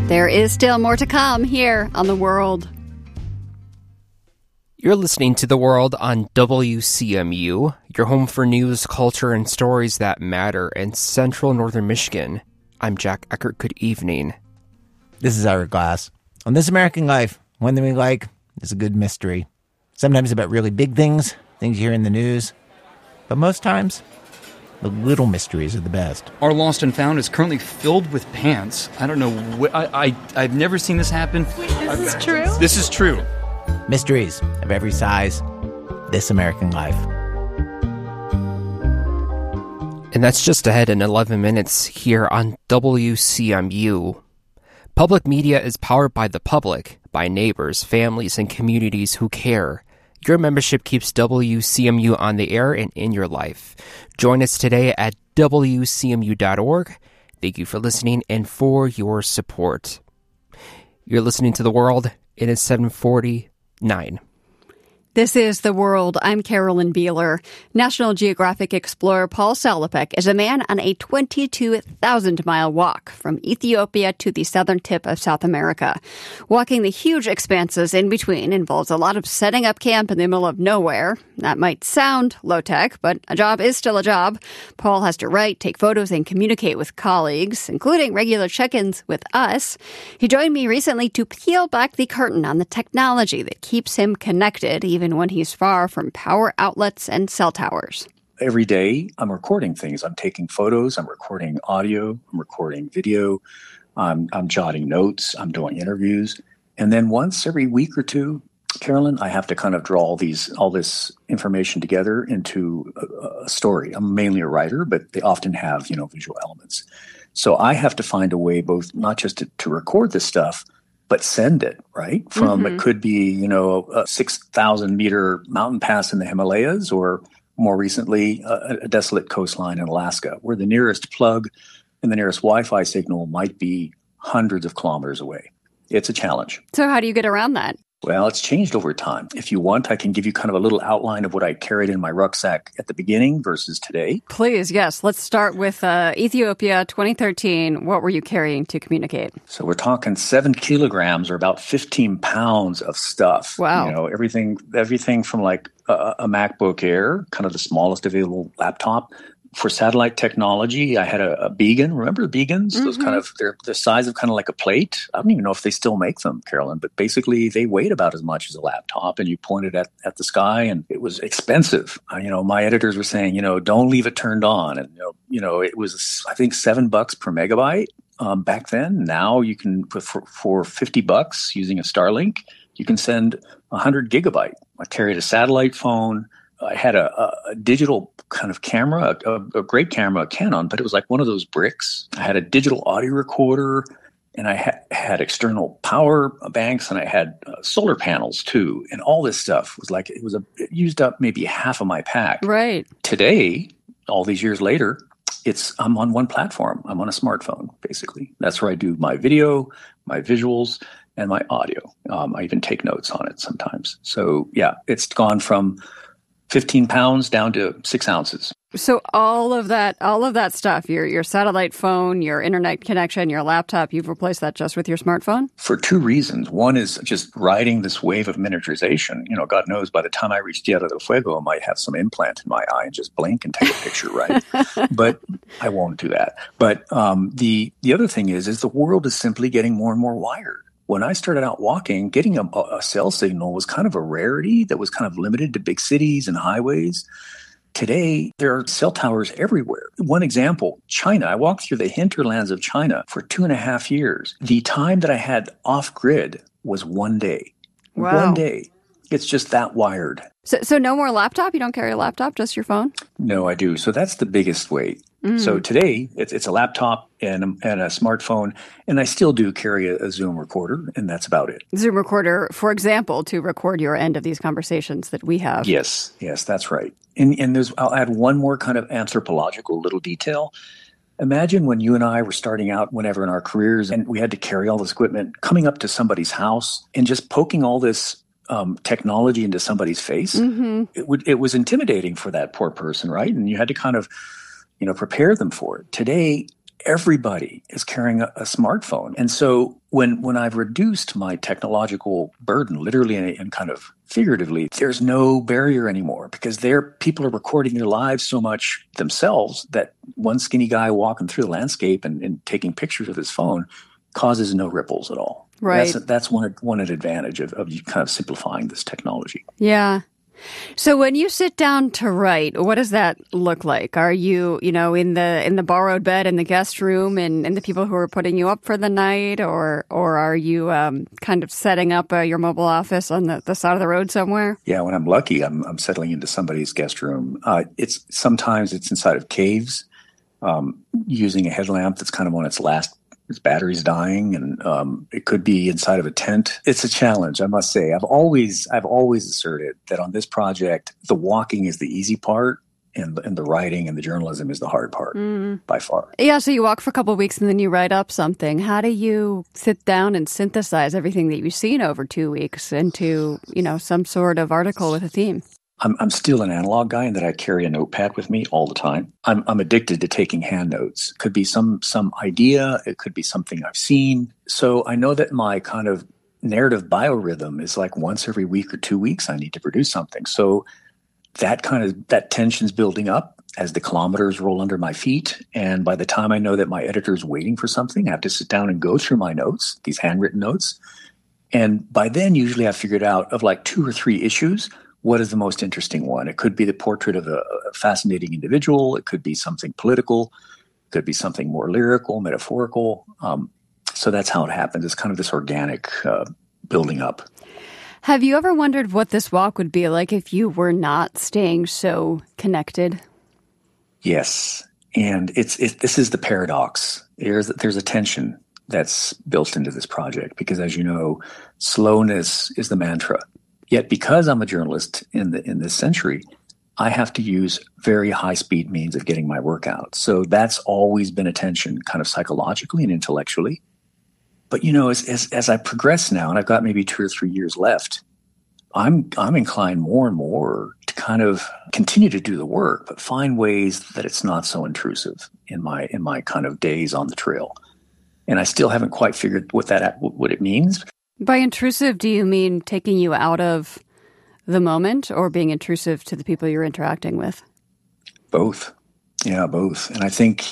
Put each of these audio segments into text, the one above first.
There is still more to come here on The World. You're listening to The World on WCMU, your home for news, culture, and stories that matter in central northern Michigan. I'm Jack Eckert. Good evening. This is Ira Glass. On This American Life, one thing we like is a good mystery. Sometimes about really big things you hear in the news. But most times, the little mysteries are the best. Our Lost and Found is currently filled with pants. I don't know. I've never seen this happen. Is this true? This is true. Mysteries of every size. This American Life. And that's just ahead in 11 minutes here on WCMU. Public media is powered by the public, by neighbors, families, and communities who care. Your membership keeps WCMU on the air and in your life. Join us today at WCMU.org. Thank you for listening and for your support. You're listening to The World. It is 7:49. This is The World. I'm Carolyn Beeler. National Geographic explorer Paul Salopek is a man on a 22,000-mile walk from Ethiopia to the southern tip of South America. Walking the huge expanses in between involves a lot of setting up camp in the middle of nowhere. That might sound low-tech, but a job is still a job. Paul has to write, take photos, and communicate with colleagues, including regular check-ins with us. He joined me recently to peel back the curtain on the technology that keeps him connected, even when he's far from power outlets and cell towers. Every day, I'm recording things. I'm taking photos. I'm recording audio. I'm recording video. I'm jotting notes. I'm doing interviews. And then once every week or two, Carolyn, I have to kind of draw all this information together into a story. I'm mainly a writer, but they often have, visual elements. So I have to find a way both not just to record this stuff, but send it, right? From It could be, a 6,000 meter mountain pass in the Himalayas, or more recently, a desolate coastline in Alaska, where the nearest plug and the nearest Wi-Fi signal might be hundreds of kilometers away. It's a challenge. So how do you get around that? Well, it's changed over time. If you want, I can give you kind of a little outline of what I carried in my rucksack at the beginning versus today. Please, yes. Let's start with Ethiopia 2013. What were you carrying to communicate? So we're talking 7 kilograms or about 15 pounds of stuff. Wow. Everything from like a MacBook Air, kind of the smallest available laptop. For satellite technology, I had a Beacon. Remember the Beacons? Those kind of, they're the size of kind of like a plate. I don't even know if they still make them, Carolyn, but basically they weighed about as much as a laptop, and you pointed at the sky, and it was expensive. My editors were saying, don't leave it turned on. And, it was, I think, $7 per megabyte back then. Now you can, for $50 using a Starlink, you can send 100 gigabyte. I carried a satellite phone. I had a digital kind of camera, a great camera, a Canon, but it was like one of those bricks. I had a digital audio recorder, and I had external power banks, and I had solar panels too. And all this stuff was like, it used up maybe half of my pack. Right. Today, all these years later, I'm on one platform. I'm on a smartphone, basically. That's where I do my video, my visuals, and my audio. I even take notes on it sometimes. So yeah, it's gone from 15 pounds down to 6 ounces. So all of that stuff, your satellite phone, your internet connection, your laptop, you've replaced that just with your smartphone? For two reasons. One is just riding this wave of miniaturization. God knows by the time I reach Tierra del Fuego, I might have some implant in my eye and just blink and take a picture, right? But I won't do that. But the other thing is the world is simply getting more and more wired. When I started out walking, getting a cell signal was kind of a rarity that was kind of limited to big cities and highways. Today, there are cell towers everywhere. One example, China. I walked through the hinterlands of China for 2.5 years. The time that I had off-grid was 1 day. Wow. 1 day. It's just that wired. So no more laptop? You don't carry a laptop, just your phone? No, I do. So that's the biggest way. So today, it's a laptop and a smartphone, and I still do carry a Zoom recorder, and that's about it. Zoom recorder, for example, to record your end of these conversations that we have. Yes, that's right. And I'll add one more kind of anthropological little detail. Imagine when you and I were starting out, whenever in our careers, and we had to carry all this equipment, coming up to somebody's house and just poking all this technology into somebody's face. It was intimidating for that poor person, right? And you had to kind of prepare them for it. Today, everybody is carrying a smartphone. And so when I've reduced my technological burden, literally and kind of figuratively, there's no barrier anymore because people are recording their lives so much themselves that one skinny guy walking through the landscape and taking pictures with his phone causes no ripples at all. Right. That's one advantage of kind of simplifying this technology. Yeah. So when you sit down to write, what does that look like? Are you, in the borrowed bed in the guest room and the people who are putting you up for the night, or are you kind of setting up your mobile office on the side of the road somewhere? Yeah, when I'm lucky, I'm settling into somebody's guest room. Sometimes it's inside of caves, using a headlamp that's kind of on its battery's dying, and it could be inside of a tent. It's a challenge, I must say. I've always asserted that on this project, the walking is the easy part, and the writing and the journalism is the hard part by far. Yeah, so you walk for a couple of weeks and then you write up something. How do you sit down and synthesize everything that you've seen over 2 weeks into, some sort of article with a theme? I'm still an analog guy in that I carry a notepad with me all the time. I'm addicted to taking hand notes. It could be some idea. It could be something I've seen. So I know that my kind of narrative biorhythm is like once every week or 2 weeks I need to produce something. So that tension's building up as the kilometers roll under my feet. And by the time I know that my editor's waiting for something, I have to sit down and go through my notes, these handwritten notes. And by then, usually I've figured out of like 2 or 3 issues, what is the most interesting one? It could be the portrait of a fascinating individual. It could be something political. It could be something more lyrical, metaphorical. So that's how it happens. It's kind of this organic building up. Have you ever wondered what this walk would be like if you were not staying so connected? Yes. And this is the paradox. There's a tension that's built into this project because, as you know, slowness is the mantra. Yet because I'm a journalist in this century, I have to use very high-speed means of getting my work out. So that's always been a tension kind of psychologically and intellectually. But, as I progress now, and I've got maybe 2 or 3 years left, I'm inclined more and more to kind of continue to do the work, but find ways that it's not so intrusive in my kind of days on the trail. And I still haven't quite figured what it means. By intrusive, do you mean taking you out of the moment or being intrusive to the people you're interacting with? Both. Yeah, both. And I think,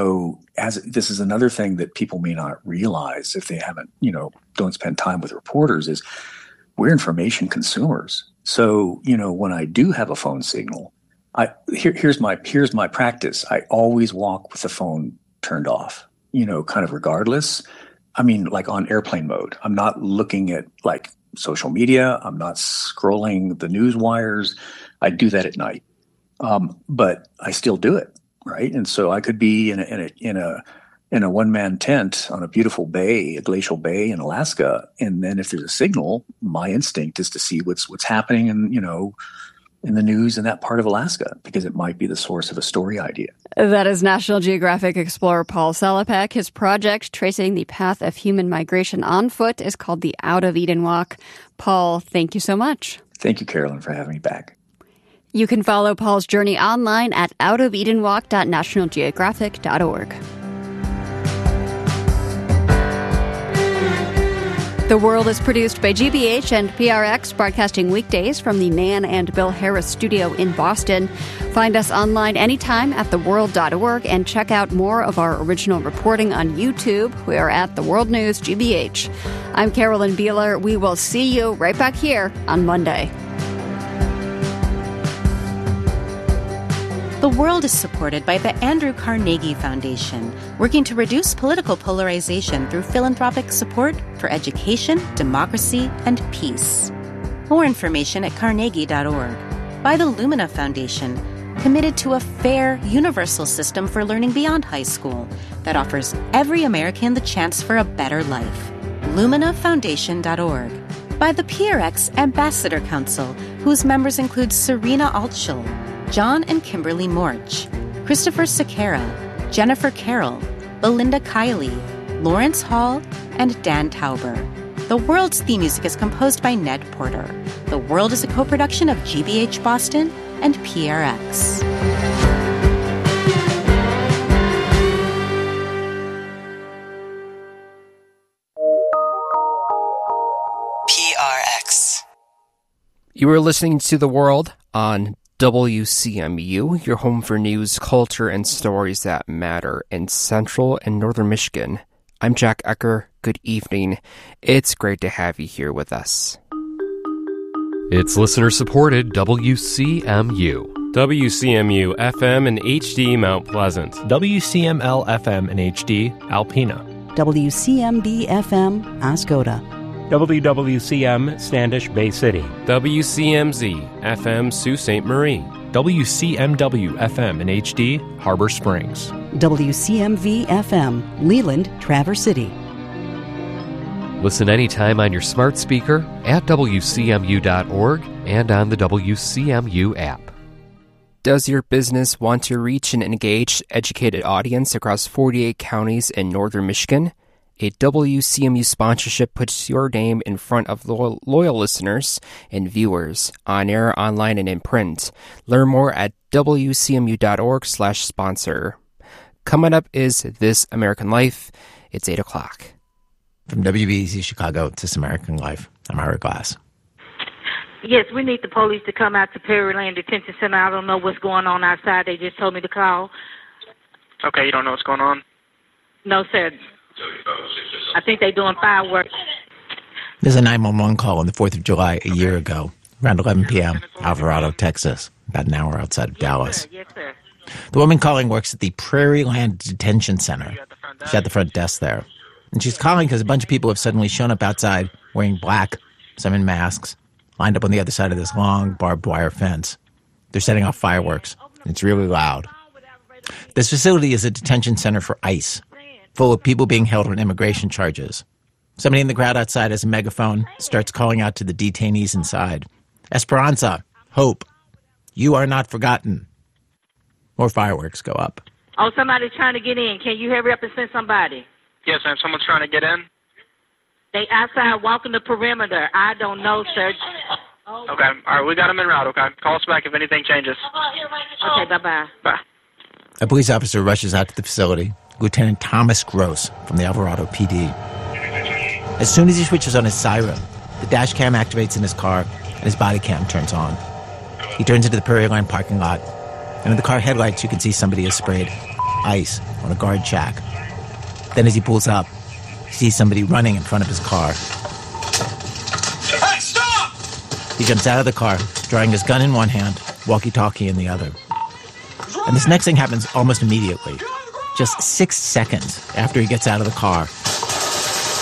as this is another thing that people may not realize if they haven't, don't spend time with reporters is we're information consumers. So, when I do have a phone signal, here's my practice. I always walk with the phone turned off, kind of regardless. I mean, like on airplane mode. I'm not looking at like social media. I'm not scrolling the news wires. I do that at night. But I still do it, right? And so I could be in a one-man tent on a beautiful bay, a glacial bay in Alaska, and then if there's a signal, my instinct is to see what's happening in the news in that part of Alaska, because it might be the source of a story idea. That is National Geographic explorer Paul Salopek. His project, tracing the path of human migration on foot, is called the Out of Eden Walk. Paul, thank you so much. Thank you, Carolyn, for having me back. You can follow Paul's journey online at outoфedenwalk.nationalgeographic.org. The World is produced by GBH and PRX, broadcasting weekdays from the Nan and Bill Harris studio in Boston. Find us online anytime at theworld.org and check out more of our original reporting on YouTube. We are at The World News GBH. I'm Carolyn Beeler. We will see you right back here on Monday. The World is supported by the Andrew Carnegie Foundation, working to reduce political polarization through philanthropic support for education, democracy, and peace. More information at carnegie.org. By the Lumina Foundation, committed to a fair, universal system for learning beyond high school that offers every American the chance for a better life. LuminaFoundation.org. By the PRX Ambassador Council, whose members include Serena Altschul, John and Kimberly Morch, Christopher Sakara, Jennifer Carroll, Belinda Kiley, Lawrence Hall, and Dan Tauber. The World's theme music is composed by Ned Porter. The World is a co-production of GBH Boston and PRX. You are listening to The World on WCMU, your home for news, culture, and stories that matter in Central and Northern Michigan. I'm Jack Ecker. Good evening. It's great to have you here with us. It's listener-supported WCMU. WCMU FM and HD Mount Pleasant. WCML FM and HD Alpena. WCMB FM Ascota. WWCM Standish Bay City. WCMZ FM Sault Ste. Marie. WCMW FM and HD Harbor Springs. WCMV FM Leland Traverse City. Listen anytime on your smart speaker, at WCMU.org, and on the WCMU app. Does your business want to reach an engaged, educated audience across 48 counties in northern Michigan? A WCMU sponsorship puts your name in front of loyal listeners and viewers, on air, online, and in print. Learn more at WCMU.org/sponsor. Coming up is This American Life. It's 8 o'clock. From WBEZ Chicago, it's This American Life. I'm Ira Glass. Yes, we need the police to come out to Pearland Detention Center. I don't know what's going on outside. They just told me to call. Okay, you don't know what's going on? No, sir. I think they're doing fireworks. There's a 911 call on the 4th of July a year ago, around 11 p.m., Alvarado, Texas, about an hour outside of Dallas. Yes, sir. The woman calling works at the Prairie Land Detention Center. She's at the front desk there. And she's calling because a bunch of people have suddenly shown up outside wearing black, some in masks, lined up on the other side of this long barbed wire fence. They're setting off fireworks. It's really loud. This facility is a detention center for ICE, full of people being held on immigration charges. Somebody in the crowd outside has a megaphone, starts calling out to the detainees inside. Esperanza, hope, you are not forgotten. More fireworks go up. Oh, somebody's trying to get in. Can you hurry up and send somebody? Yes, ma'am. Someone's trying to get in. They outside walking the perimeter. I don't know, sir. Okay. All right, we got them en route, okay? Call us back if anything changes. Okay, bye-bye. Bye. A police officer rushes out to the facility, Lieutenant Thomas Gross from the Alvarado PD. As soon as he switches on his siren, the dash cam activates in his car and his body cam turns on. He turns into the Prairie Line parking lot, and in the car headlights you can see somebody has sprayed ice on a guard shack. Then as he pulls up, he sees somebody running in front of his car. Hey, stop! He jumps out of the car, drawing his gun in one hand, walkie-talkie in the other. And this next thing happens almost immediately. Just 6 seconds after he gets out of the car,